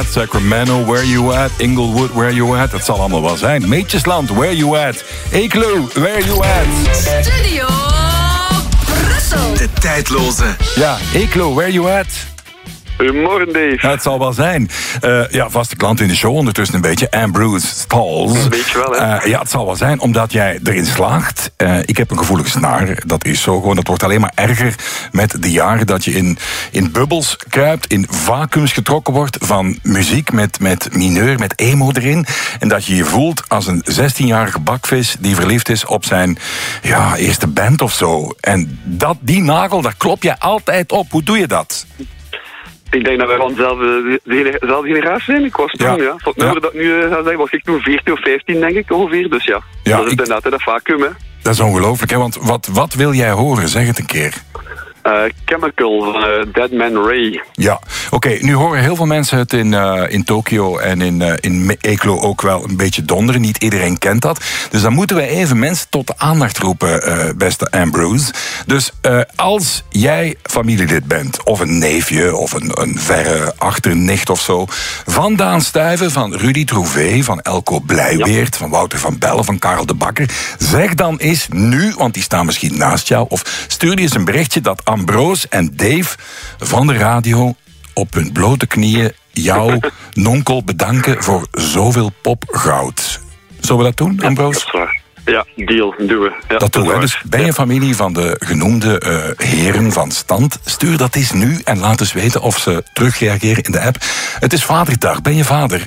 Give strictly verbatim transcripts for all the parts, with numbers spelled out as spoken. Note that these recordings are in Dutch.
Sacramento, where you at? Inglewood, where you at? Dat zal allemaal wel zijn. Meetjesland, where you at? Eeklo, where you at? Studio Brussel. De tijdloze. Ja, Eeklo, where you at? Goedemorgen, Dave. Ja, het zal wel zijn. Uh, ja, vaste klant in de show ondertussen een beetje. Ambrose Stalls. Een beetje wel, hè? Uh, ja, het zal wel zijn, omdat jij erin slaagt. Uh, ik heb een gevoelige snaar. Dat is zo gewoon. Dat wordt alleen maar erger met de jaren dat je in, in bubbels kruipt, in vacuums getrokken wordt van muziek met, met mineur, met emo erin. En dat je je voelt als een zestienjarige bakvis die verliefd is op zijn ja, eerste band of zo. En dat, die nagel, daar klop je altijd op. Hoe doe je dat? Ik denk dat wij van dezelfde, dezelfde generatie zijn. Ik was toen, ja. ja. Tot nummer ja. dat nu uh, zeggen, was ik toen veertien of vijftien, denk ik, ongeveer. Dus ja, ja dat is ik... inderdaad dat vacuüm, hè. Dat is ongelooflijk, hè. Want wat, wat wil jij horen? Zeg het een keer. Uh, Chemical van uh, Dead Man Ray. Ja, oké. Okay, nu horen heel veel mensen het in, uh, in Tokio en in, uh, in Eeklo ook wel een beetje donderen. Niet iedereen kent dat. Dus dan moeten we even mensen tot de aandacht roepen, uh, beste Ambrose. Dus uh, als jij familielid bent, of een neefje, of een, een verre achternicht of zo, van Daan Stuyven, van Rudy Trouvé, van Elko Blijweert, ja. van Wouter van Bellen, van Karel de Bakker, zeg dan eens nu, want die staan misschien naast jou, of stuur die eens een berichtje dat Ambrose en Dave van de radio op hun blote knieën jouw nonkel bedanken voor zoveel popgoud. Zullen we dat doen, Ambrose? Ja, deal, doen we. Ja, dat doen we. Dus ben je familie van de genoemde uh, heren van stand? Stuur dat eens nu en laat eens weten of ze terugreageren in de app. Het is Vaderdag. Ben je vader?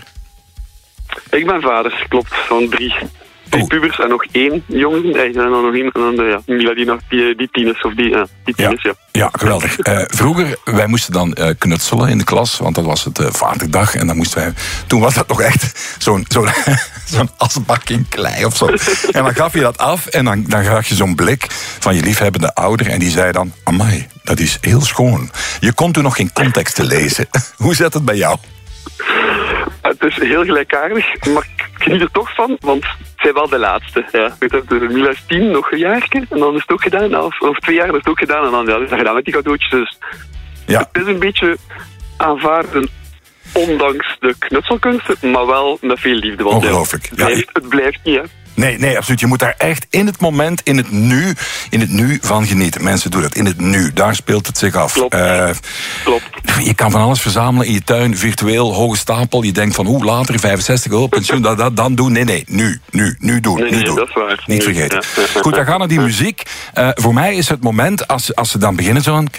Ik ben vader, klopt, van drie. Drie oh. pubers en nog één jongen. En dan nog iemand, en dan, ja, Mila die nog die, die tien is, of die, ja, die tien ja. is, ja. Ja, geweldig. Uh, vroeger, wij moesten dan uh, knutselen in de klas, want dat was het uh, Vaderdag. En dan moesten wij, toen was dat nog echt zo'n, zo'n, zo'n asbak in klei of zo. En dan gaf je dat af en dan, dan gaf je zo'n blik van je liefhebbende ouder. En die zei dan, amai, dat is heel schoon. Je kon toen nog geen context lezen. Hoe zat het bij jou? Het is heel gelijkaardig, maar ik geniet er toch van, want het zijn wel de laatste. Ja. Weet je, dus Mila is tien, nog een jaar, en dan is het ook gedaan, of, of twee jaar is het ook gedaan, en dan ja, is het gedaan met die cadeautjes. Dus ja. Het is een beetje aanvaarden, ondanks de knutselkunsten, maar wel met veel liefde. Want ongelooflijk. Ja, het, blijft, het blijft niet, hè. Nee, nee, absoluut. Je moet daar echt in het moment, in het nu, in het nu van genieten. Mensen doen dat in het nu. Daar speelt het zich af. Klopt. Uh, Klopt. Je kan van alles verzamelen in je tuin, virtueel, hoge stapel. Je denkt van, hoe later, vijfenzestig, oh, pensioen, dat, dat dan doen. Nee, nee, nu, nu, nu doen. Nee, nu nee, doen. Dat is waar. Niet vergeten. Ja. Goed, dan gaan we naar die muziek. Uh, voor mij is het moment, als, als ze dan beginnen zo aan,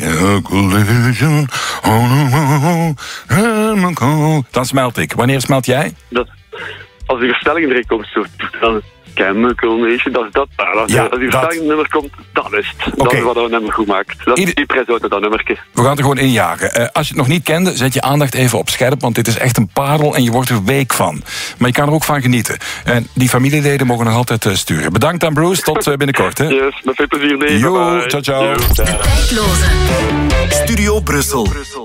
dan smelt ik. Wanneer smelt jij? Dat, als die verstelling erin komt, zo, dan... Chemical Nation, dat is dat. Als, ja, als die verstelling nummer komt, dan is het. Dat okay. is wat een nummer goed maakt. Dat is die prijs uit dat nummerke. We gaan het er gewoon injagen. Uh, als je het nog niet kende, zet je aandacht even op scherp, want dit is echt een parel en je wordt er week van. Maar je kan er ook van genieten. En die familieleden mogen nog altijd uh, sturen. Bedankt aan Bruce, tot uh, binnenkort. Hè. Yes, met veel plezier. Nee, Yo, ciao, ciao. De tijdloze. Studio Brussel.